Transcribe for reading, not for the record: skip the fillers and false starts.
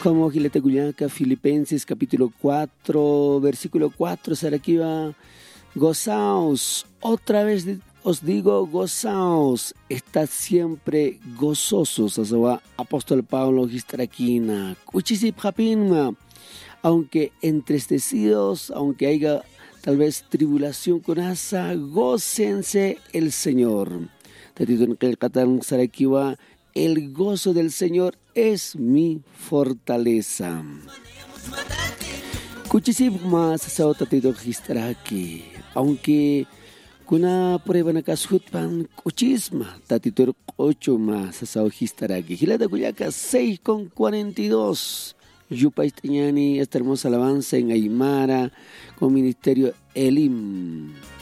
Como Gilete Culiaca, Filipenses capítulo 4, versículo 4, Saraquiva, gozaos, otra vez os digo gozaos, estad siempre gozosos, asaba apóstol Pablo Gistraquina, Cuchisip Japinma, aunque entristecidos, aunque haya tal vez tribulación con asa, gócense el Señor. Tatito en el Catán Saraquiva, el gozo del Señor es mi fortaleza. Kuchisip más sao tatito Gistraki, aunque kuna prueba na kasutpan kuchisma, tatito 8 más sao Gistraki. Gilata Cuyaca 6:42. Yupay Tañani, esta hermosa alabanza en Aymara con Ministerio Elim.